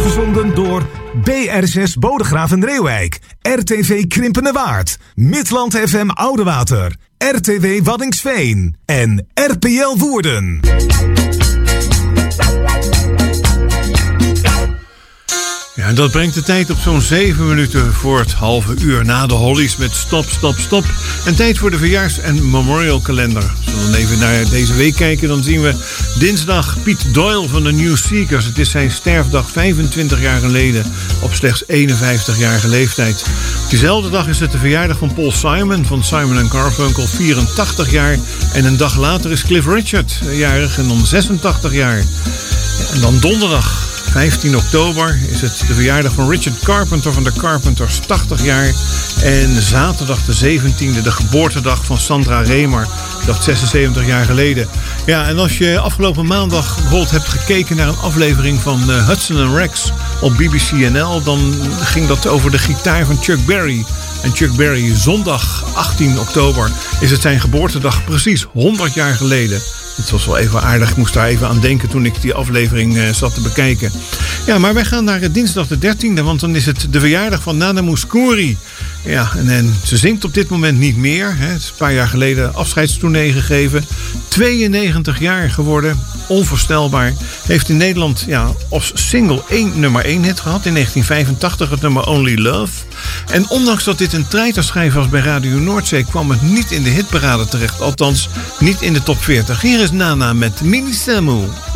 Uitgezonden door BR6 Bodegraven-Reeuwijk, RTV Krimpenerwaard, Midland FM Oudewater, RTW Waddinxveen en RPL Woerden. Ja, en dat brengt de tijd op zo'n 7 minuten voor het halve uur na de Hollies met Stop, Stop, Stop. En tijd voor de verjaars- en memorialkalender. Als we dan even naar deze week kijken, dan zien we dinsdag Piet Doyle van de New Seekers. Het is zijn sterfdag 25 jaar geleden op slechts 51-jarige leeftijd. Op diezelfde dag is het de verjaardag van Paul Simon van Simon & Garfunkel, 84 jaar. En een dag later is Cliff Richard jarig en dan 86 jaar. Ja, en dan donderdag 15 oktober is het de verjaardag van Richard Carpenter van de Carpenters, 80 jaar. En zaterdag de 17e, de geboortedag van Sandra Remer, dat 76 jaar geleden. Ja, en als je afgelopen maandag bijvoorbeeld hebt gekeken naar een aflevering van Hudson & Rex op BBC NL, dan ging dat over de gitaar van Chuck Berry. En Chuck Berry, zondag 18 oktober, is het zijn geboortedag precies 100 jaar geleden. Het was wel even aardig. Ik moest daar even aan denken toen ik die aflevering zat te bekijken. Ja, maar wij gaan naar dinsdag de 13e, want dan is het de verjaardag van Nana Mouskouri. Ja, en ze zingt op dit moment niet meer. Hè. Het is een paar jaar geleden afscheidstournee gegeven. 92 jaar geworden. Onvoorstelbaar. Heeft in Nederland als single nummer 1 hit gehad. In 1985 het nummer Only Love. En ondanks dat dit een treiterschijf was bij Radio Noordzee, kwam het niet in de hitparade terecht. Althans, niet in de top 40. Hier is Nana met Mini Samu.